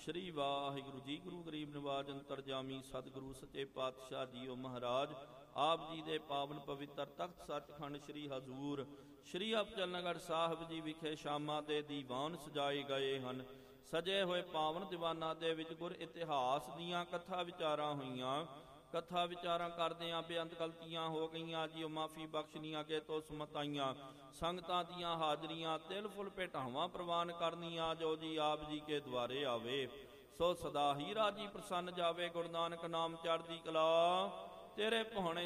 ਸ਼੍ਰੀ ਵਾਹਿਗੁਰੂ ਜੀ। ਗੁਰੂ ਗਰੀਬ ਨਿਵਾਜ ਅੰਤਰਜਾਮੀ ਸਤਿਗੁਰੂ ਸੱਚੇ ਪਾਤਸ਼ਾਹ ਜੀਓ ਮਹਾਰਾਜ ਆਪ ਜੀ ਦੇ ਪਾਵਨ ਪਵਿੱਤਰ ਤਖਤ ਸੱਚਖੰਡ ਸ਼੍ਰੀ ਹਜ਼ੂਰ ਸ਼੍ਰੀ ਅਬਚਲਨਗਰ ਸਾਹਿਬ ਜੀ ਵਿਖੇ ਸ਼ਾਮਾਂ ਦੇ ਦੀਵਾਨ ਸਜਾਏ ਗਏ ਹਨ। ਸਜੇ ਹੋਏ ਪਾਵਨ ਦੀਵਾਨਾਂ ਦੇ ਵਿੱਚ ਗੁਰ ਇਤਿਹਾਸ ਦੀਆਂ ਕਥਾ ਵਿਚਾਰਾਂ ਹੋਈਆਂ। ਕਥਾ ਵਿਚਾਰਾਂ ਕਰਦਿਆਂ ਬੇਅੰਤ ਗਲਤੀਆਂ ਹੋ ਗਈਆਂ ਜੀ, ਮਾਫੀ ਬਖਸ਼ਣੀਆਂ ਕੇ ਤੋਂ ਸਮਤਾਈਆਂ। ਸੰਗਤਾਂ ਦੀਆਂ ਹਾਜ਼ਰੀਆਂ ਤਿਲ ਫੁੱਲ ਭੇਟਾਵਾਂ ਪ੍ਰਵਾਨ ਕਰਨੀਆਂ ਜੋ ਜੀ ਆਪ ਜੀ ਕੇ ਦੁਆਰੇ ਆਵੇ ਸੋ ਸਦਾ ਹੀ ਰਾਜੀ ਪ੍ਰਸੰਨ ਜਾਵੇ। ਗੁਰੂ ਨਾਨਕ ਨਾਮ ਚੜ੍ਹਦੀ ਕਲਾ ਤੇਰੇ ਭਾਣੇ